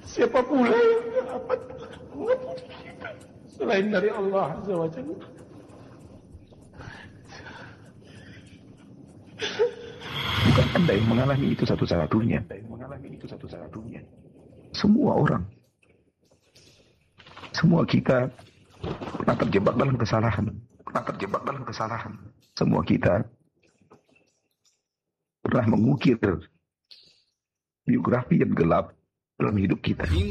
Siapa pula yang dapat mengerti kita selain dari Allah Azza wa Jalla? Bukan Anda yang mengalami itu satu-satunya. Semua orang, semua kita pernah terjebak dalam kesalahan. Semua kita pernah mengukir biografi yang gelap dalam hidup kita.